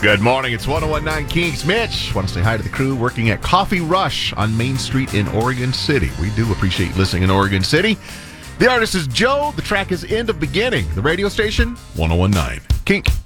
Good morning. It's 1019 Kinks. Mitch, want to say hi to the crew working at Coffee Rush on Main Street in Oregon City. We do appreciate you listening in Oregon City. The artist is Joe. The track is End of Beginning. The radio station, 1019 Kink.